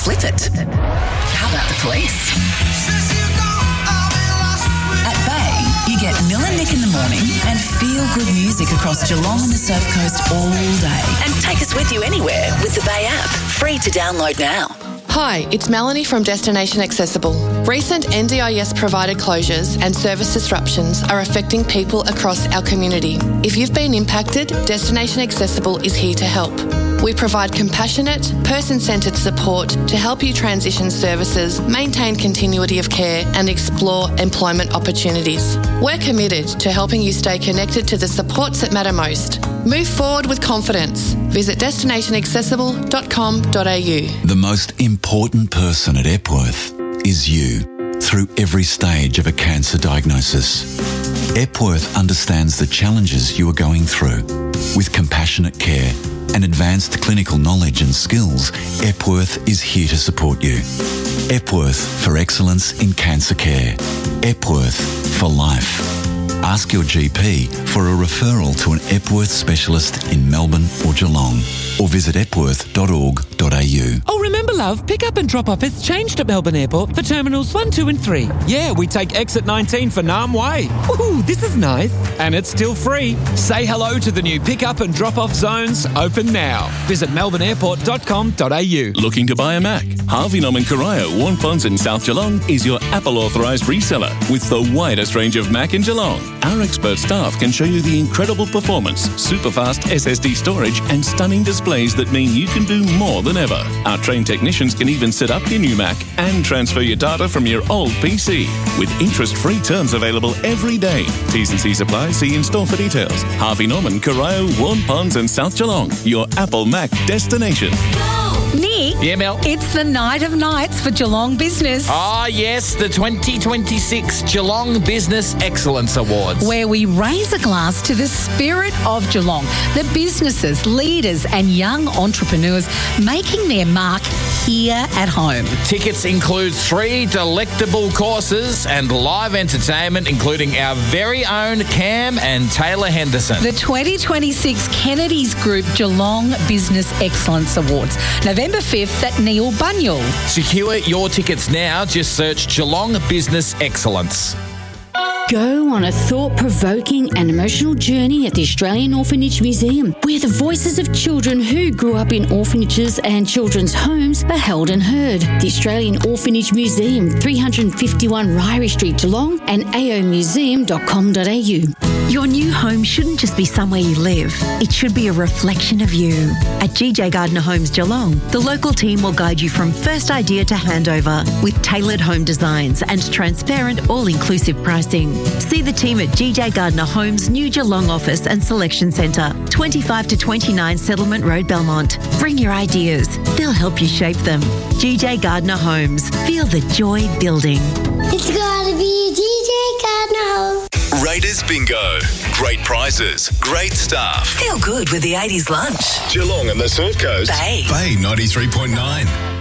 flip it? How about the police? At Bay, you get Mill and Nick in the morning and feel-good music across Geelong and the Surf Coast all day. And take us with you anywhere with the Bay app. Free to download now. Hi, it's Melanie from Destination Accessible. Recent NDIS provider closures and service disruptions are affecting people across our community. If you've been impacted, Destination Accessible is here to help. We provide compassionate, person-centred support to help you transition services, maintain continuity of care and explore employment opportunities. We're committed to helping you stay connected to the supports that matter most. Move forward with confidence. Visit destinationaccessible.com.au. The most important person at Epworth is you through every stage of a cancer diagnosis. Epworth understands the challenges you are going through. With compassionate care and advanced clinical knowledge and skills, Epworth is here to support you. Epworth for excellence in cancer care. Epworth for life. Ask your GP for a referral to an Epworth specialist in Melbourne or Geelong, or visit epworth.org.au. Oh, remember, love, pick up and drop off has changed at Melbourne Airport for Terminals 1, 2 and 3. Yeah, we take exit 19 for Nam Way. Ooh, this is nice. And it's still free. Say hello to the new pick up and drop off zones, open now. Visit melbourneairport.com.au. Looking to buy a Mac? Harvey Norman Corio, Warnponds in South Geelong is your Apple authorised reseller with the widest range of Mac in Geelong. Our expert staff can show you the incredible performance, super fast SSD storage and stunning displays that mean you can do more than ever. Our trained technicians can even set up your new Mac and transfer your data from your old PC with interest-free terms available every day. T's and C's apply. See in store for details. Harvey Norman, Corio, Warnponds and South Geelong, your Apple Mac destination. Nick? Yeah, Mel? It's the night of nights for Geelong Business. Ah, yes, the 2026 Geelong Business Excellence Awards. Where we raise a glass to the spirit of Geelong, the businesses, leaders and young entrepreneurs making their mark here at home. Tickets include 3 delectable courses and live entertainment, including our very own Cam and Taylor Henderson. The 2026 Kennedy's Group Geelong Business Excellence Awards, November 5th at Neil Bunyal. Secure your tickets now. Just search Geelong Business Excellence. Go on a thought-provoking and emotional journey at the Australian Orphanage Museum, where the voices of children who grew up in orphanages and children's homes are held and heard. The Australian Orphanage Museum, 351 Ryrie Street, Geelong, and aomuseum.com.au. Your new home shouldn't just be somewhere you live. It should be a reflection of you. At GJ Gardner Homes Geelong, the local team will guide you from first idea to handover with tailored home designs and transparent, all-inclusive pricing. See the team at GJ Gardner Homes' new Geelong office and selection centre, 25 to 29 Settlement Road, Belmont. Bring your ideas. They'll help you shape them. GJ Gardner Homes. Feel the joy building. It's gotta be GJ Gardner Homes. Raiders Bingo. Great prizes, great staff. Feel good with the 80s lunch. Geelong and the Surf Coast. Bay. Bay 93.9.